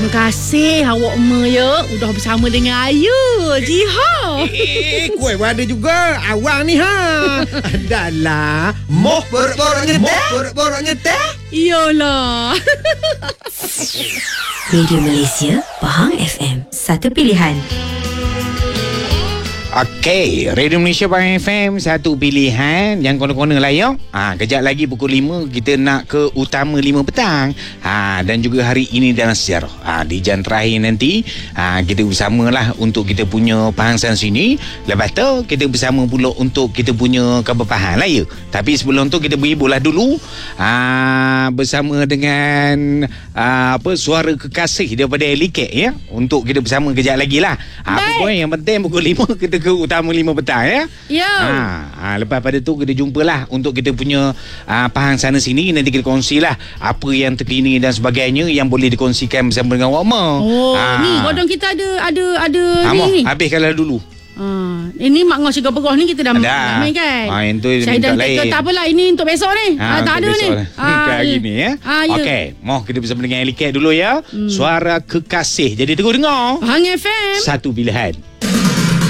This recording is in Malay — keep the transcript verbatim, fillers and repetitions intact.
Terima kasih awak Ema ya. Udah bersama dengan Ayu. Jiha. Eh, kuih pun ada juga. Awang ni ha. Adalah moh borak-borak ngeteh. Moh borak-borak ngeteh. Iyalah. Radio Malaysia, Pahang F M. Satu pilihan. Okey, Radio Malaysia Pahang F M, satu pilihan yang kona-kona lah ya. Ha, kejap lagi pukul lima kita nak ke Utama lima petang. Ha, dan juga hari ini dalam sejarah. Ha, di jam terakhir nanti ha, kita bersamalah untuk kita punya Pahang sana sini. Lepas tu kita bersama pula untuk kita punya khabar Pahang lah ya. Tapi sebelum tu kita berhiburlah dulu ha, bersama dengan ha, apa suara kekasih daripada Elikek ya. Untuk kita bersama kejap lagi lah. Ha, apa pun yang penting pukul lima kita ke Utama lima petang ya. Ya. Ha, ha, lepas pada tu kita jumpalah untuk kita punya uh, Pahang sana sini. Nanti kita kongsilah apa yang terkini dan sebagainya yang boleh dikongsikan bersama dengan Wak Ma. Oh, ha. ni godong kita ada ada ada ha, ni. Moh, habiskanlah dulu. Ha, ini mak ngau cakap pegoh ni kita dah Ada. main kan. Ha, yang tu saya dah lain. tak apalah, ini untuk besok ni. Ha, Ha, tak ada ni. Ha, hari ni ya. Ha, ya. Okey, Moh kita bersama dengan Elikek dulu ya. Hmm. Suara kekasih. Jadi tunggu dengar. Pahang F M. Satu pilihan.